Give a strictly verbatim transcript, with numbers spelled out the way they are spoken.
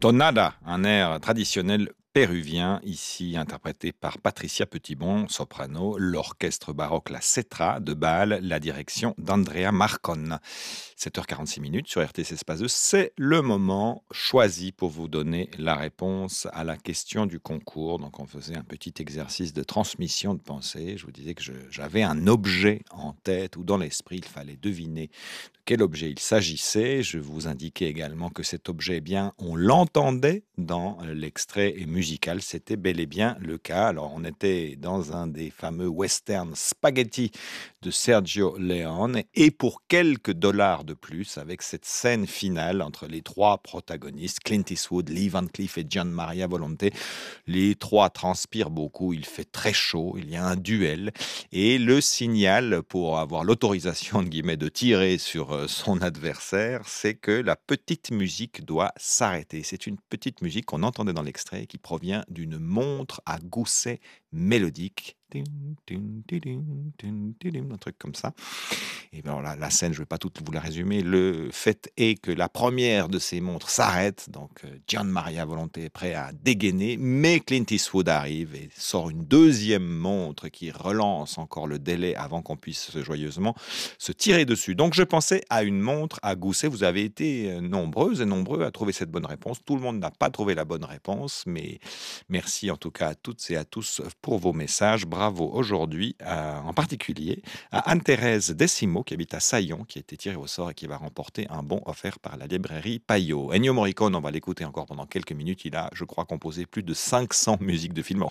Tonada, un air traditionnel péruvien, ici interprété par Patricia Petitbon, soprano, l'orchestre baroque La Cetra de Bâle, la direction d'Andrea Marcon. sept heures quarante-six minutes sur R T C Space deux, c'est le moment choisi pour vous donner la réponse à la question du concours. Donc on faisait un petit exercice de transmission de pensée. Je vous disais que je- j'avais un objet en tête ou dans l'esprit, il fallait deviner de quel objet il s'agissait. Je vous indiquais également que cet objet, eh bien, on l'entendait dans euh, l'extrait musical. C'était bel et bien le cas. Alors, on était dans un des fameux western spaghetti de Sergio Leone et pour quelques dollars de plus, avec cette scène finale entre les trois protagonistes, Clint Eastwood, Lee Van Cleef et Gian Maria Volonté, les trois transpirent beaucoup, il fait très chaud, il y a un duel et le signal pour avoir l'autorisation de guillemets de tirer sur euh, son adversaire, c'est que la petite musique doit s'arrêter. C'est une petite musique qu'on entendait dans l'extrait qui provient d'une montre à gousset mélodique. Tin, tin, tidin, tin, tidin, un truc comme ça. Et ben alors la, la scène, je ne vais pas toute vous la résumer. Le fait est que la première de ces montres s'arrête. Donc, euh, Gian Maria Volonté est prêt à dégainer. Mais Clint Eastwood arrive et sort une deuxième montre qui relance encore le délai avant qu'on puisse euh, joyeusement se tirer dessus. Donc, je pensais à une montre à gousset. Vous avez été euh, nombreuses et nombreux à trouver cette bonne réponse. Tout le monde n'a pas trouvé la bonne réponse, mais merci en tout cas à toutes et à tous pour vos messages. Bravo aujourd'hui, euh, en particulier à Anne-Thérèse Decimo, qui habite à Saillon, qui a été tirée au sort et qui va remporter un bon offert par la librairie Payot. Ennio Morricone, on va l'écouter encore pendant quelques minutes. Il a, je crois, composé plus de cinq cents musiques de films. Alors,